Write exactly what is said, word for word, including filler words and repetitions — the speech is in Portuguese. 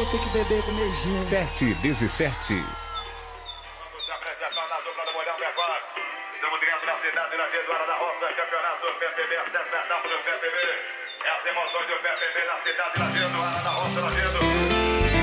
tem que beber com meu jeito. sete, dezessete. Vamos se apresentar na dupla do Molhão Record. Estamos dentro da cidade da Gesuara da Roça, campeonato do P P B, a sétima etapa do P P B. É as emoções do P P B na cidade da Gesuara da Roça, da Gesuara.